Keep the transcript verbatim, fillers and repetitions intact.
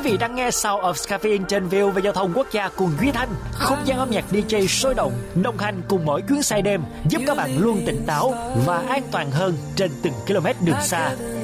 vị đang nghe Sound of Caffeine trên vê o vê Giao thông Quốc gia cùng Duy Thanh. Không gian âm nhạc đê gi sôi động, đồng hành cùng mỗi chuyến xe đêm, giúp các bạn luôn tỉnh táo và an toàn hơn trên từng km đường xa.